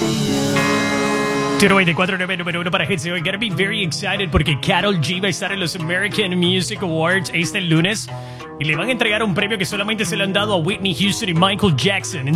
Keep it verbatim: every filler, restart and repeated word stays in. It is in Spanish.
cero veinticuatro nueve número uno para Hits. Hoy gotta be very excited porque Karol G va a estar en los American Music Awards este lunes y le van a entregar un premio que solamente se le han dado a Whitney Houston y Michael Jackson.